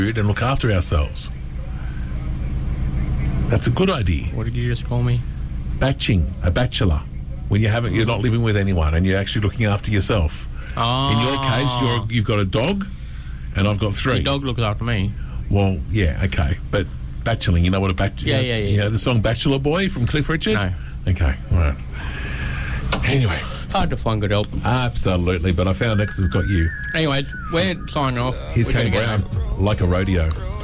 food and look after ourselves. That's a good idea. What did you just call me? Batching, a bachelor. When you're not living with anyone and you're actually looking after yourself. Oh. In your case, you've got a dog and I've got 3. Your dog looks after me. Well, yeah, okay. But bacheling, you know what a bachelor... Yeah. You know the song Bachelor Boy from Cliff Richard? No. Okay, all right. Anyway. Hard to find good help. Absolutely, but I found it because it's got you. Anyway, we're signing off. Here's We're Kane gonna get Brown, Like a Rodeo.